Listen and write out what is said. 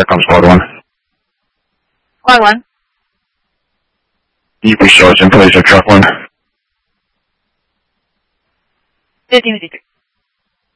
Here comes Squad 1. Squad 1. Can you please show us in place of truck 1? 1553.